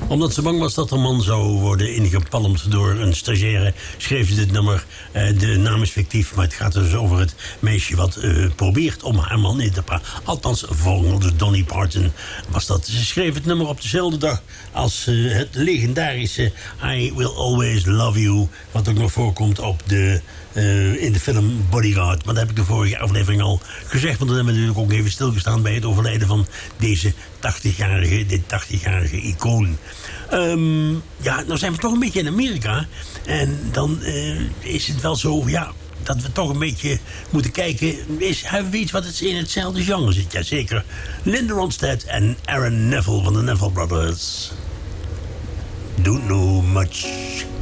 Omdat ze bang was dat haar man zou worden ingepalmd door een stagiaire, schreef ze dit nummer. De naam is fictief, maar het gaat dus over het meisje wat probeert om haar man in te praten. Althans, volgens Dolly Parton was dat. Ze schreef het nummer op dezelfde dag als het legendarische I Will Always Love You, wat ook nog voorkomt op in de film Bodyguard. Maar dat heb ik de vorige aflevering al gezegd, want dan hebben we natuurlijk ook even stilgestaan bij het overlijden van deze 80-jarige icoon. Ja, nou zijn we toch een beetje in Amerika. En dan is het wel zo, ja, dat we toch een beetje moeten kijken. Hebben we iets wat het in hetzelfde genre zit? Jazeker. Linda Ronstadt en Aaron Neville van de Neville Brothers. Don't know much.